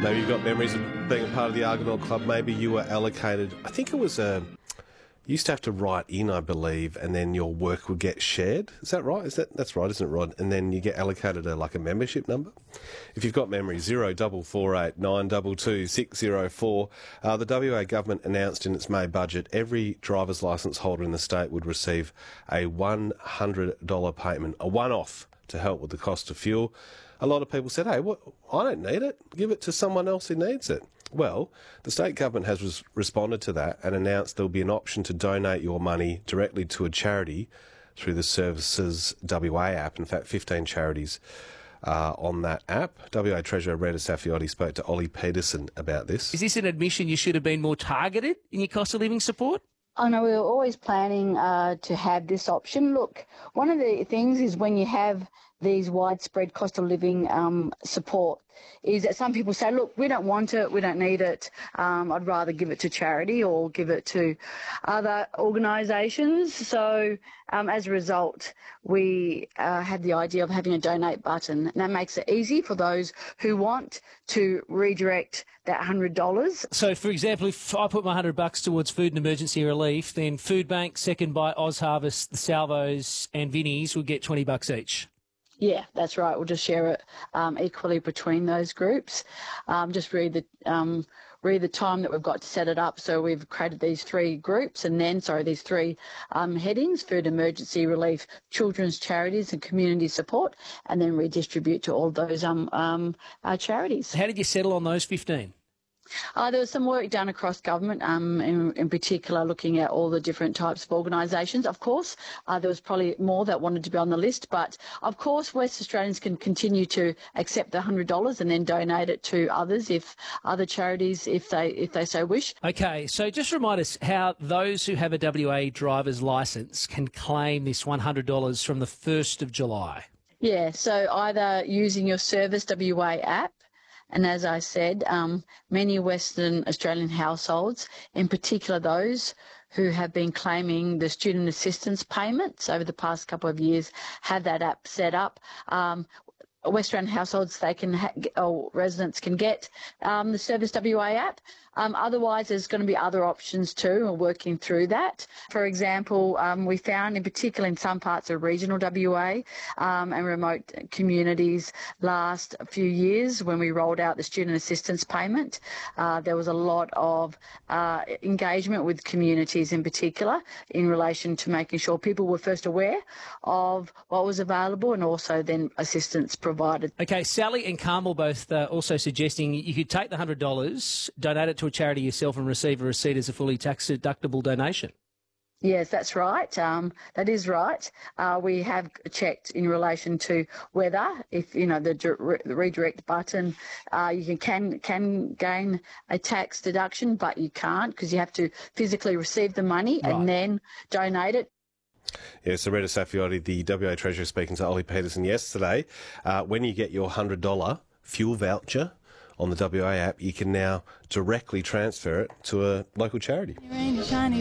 Maybe you've got memories of being a part of the Argonaut Club. Maybe you were allocated, I think it was you used to have to write in, I believe, and then your work would get shared. Is that right? That's right, isn't it, Rod? And then you get allocated a membership number. If you've got memories, 0448 922 604. The WA government announced in its May budget every driver's licence holder in the state would receive a $100 payment, a one-off, to help with the cost of fuel. A lot of people said, hey, I don't need it. Give it to someone else who needs it. Well, the state government has responded to that and announced there'll be an option to donate your money directly to a charity through the Services WA app. In fact, 15 charities on that app. WA Treasurer Rita Saffioti spoke to Ollie Peterson about this. Is this an admission you should have been more targeted in your cost of living support? I know we were always planning to have this option. Look, one of the things is when you have these widespread cost of living support is that some people say, look, we don't want it, we don't need it, I'd rather give it to charity or give it to other organisations. So as a result, we had the idea of having a donate button, and that makes it easy for those who want to redirect that $100. So, for example, if I put my $100 towards food and emergency relief, then Food Bank, second by Oz Harvest, the Salvos and Vinnies would get $20 each. Yeah, that's right. We'll just share it equally between those groups. Just read the time that we've got to set it up. So we've created these three groups these three headings: food emergency relief, children's charities and community support, and then redistribute to all those charities. How did you settle on those 15? There was some work done across government, in particular looking at all the different types of organisations. Of course, there was probably more that wanted to be on the list, but of course West Australians can continue to accept the $100 and then donate it to others, other charities, if they so wish. Okay, so just remind us how those who have a WA driver's licence can claim this $100 from the 1st of July. Yeah, so either using your Service WA app. And as I said, many Western Australian households, in particular those who have been claiming the student assistance payments over the past couple of years, have that app set up. Western households, residents can get the Service WA app. Otherwise, there's going to be other options too. We're working through that. For example, we found, in particular in some parts of regional WA and remote communities last few years when we rolled out the student assistance payment, there was a lot of engagement with communities in particular in relation to making sure people were first aware of what was available and also then assistance provided. Okay, Sally and Carmel both also suggesting you could take the $100, donate it to a charity yourself and receive a receipt as a fully tax-deductible donation. Yes, that's right. That is right. We have checked in relation to whether, if the redirect button, you can gain a tax deduction, but you can't because you have to physically receive the money and then donate it. Yeah, so Rita Saffioti, the WA Treasurer, speaking to Ollie Peterson yesterday. When you get your $100 fuel voucher on the WA app, you can now directly transfer it to a local charity.